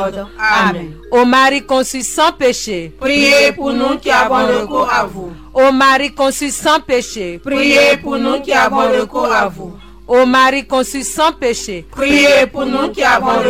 Amen. Ô Marie conçue sans péché, Priez pour nous qui avons recours à vous. Ô Marie conçue sans péché, Priez pour nous qui avons recours à vous. Ô Marie conçue sans péché, Priez pour nous qui avons